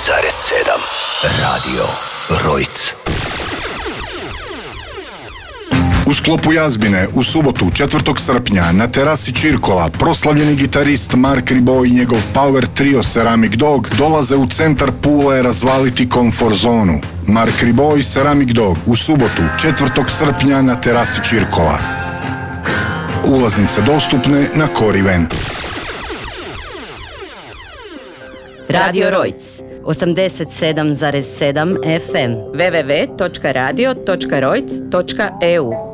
Radio Rojc. U sklopu Jazbine u subotu 4. srpnja na terasi Čirkola proslavljeni gitarist Mark Ribot i njegov power trio Ceramic Dog dolaze u centar Pule razvaliti komfort zonu. Mark Ribot i Ceramic Dog u subotu 4. srpnja na terasi Čirkola. Ulaznice dostupne na Core Eventu. Radio Rojc 87,7 FM www.radio.rojc.eu